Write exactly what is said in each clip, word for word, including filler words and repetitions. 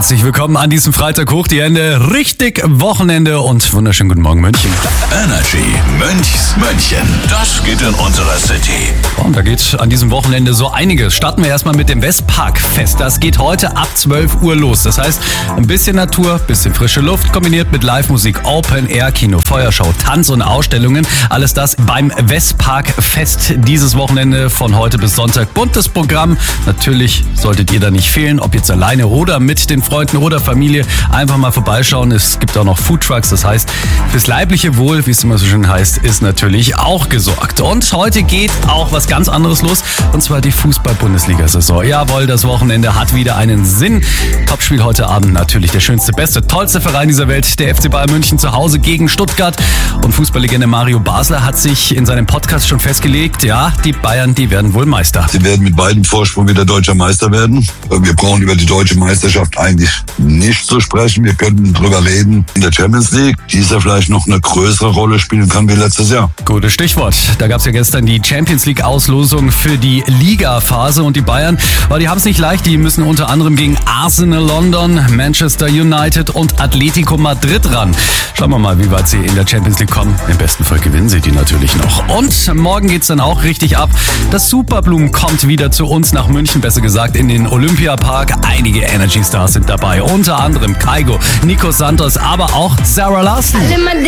Herzlich willkommen an diesem Freitag. Hoch die Hände, richtig Wochenende und wunderschönen guten Morgen München. Energy Münchs München, das geht in unserer City. Und da geht an diesem Wochenende so einiges. Starten wir erstmal mit dem Westpark-Fest. Das geht heute ab zwölf Uhr los. Das heißt, ein bisschen Natur, bisschen frische Luft, kombiniert mit Live-Musik, Open-Air-Kino, Feuershow, Tanz und Ausstellungen. Alles das beim Westpark-Fest dieses Wochenende von heute bis Sonntag. Buntes Programm. Natürlich solltet ihr da nicht fehlen, ob jetzt alleine oder mit den Freunden oder Familie. Einfach mal vorbeischauen. Es gibt auch noch Foodtrucks. Das heißt, fürs leibliche Wohl, wie es immer so schön heißt, ist natürlich auch gesorgt. Und heute geht auch was ganz anderes los. Und zwar die Fußball-Bundesliga-Saison. Jawohl, das Wochenende hat wieder einen Sinn. Topspiel heute Abend natürlich der schönste, beste, tollste Verein dieser Welt. Der F C Bayern München zu Hause gegen Stuttgart. Und Fußballlegende Mario Basler hat sich in seinem Podcast schon festgelegt, ja, die Bayern, die werden wohl Meister. Sie werden mit beidem Vorsprung wieder deutscher Meister werden. Wir brauchen über die deutsche Meisterschaft eigentlich nicht zu sprechen. Wir könnten drüber reden in der Champions League, die ist ja vielleicht noch eine größere Rolle spielen kann wie letztes Jahr. Gutes Stichwort. Da gab es ja gestern die Champions League Auslosung für die Liga-Phase und die Bayern, aber die haben es nicht leicht. Die müssen unter anderem gegen Arsenal London, Manchester United und Atletico Madrid ran. Schauen wir mal, wie weit sie in der Champions League kommen. Im besten Fall gewinnen sie die natürlich noch. Und morgen geht's dann auch richtig ab. Das Superblumen kommt wieder zu uns nach München, besser gesagt in den Olympiapark. Einige Energy Stars sind dabei, unter anderem Kygo, Nico Santos, aber auch Sarah Larson.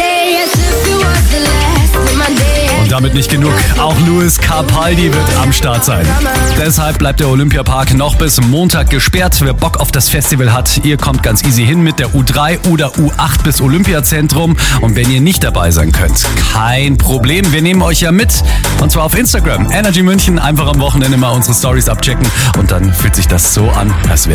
Und damit nicht genug, auch Luis Capaldi wird am Start sein. Deshalb bleibt der Olympiapark noch bis Montag gesperrt. Wer Bock auf das Festival hat, ihr kommt ganz easy hin mit der U drei oder U acht bis Olympiazentrum. Und wenn ihr nicht dabei sein könnt, kein Problem, wir nehmen euch ja mit. Und zwar auf Instagram, Energy München, einfach am Wochenende mal unsere Stories abchecken. Und dann fühlt sich das so an, als wäre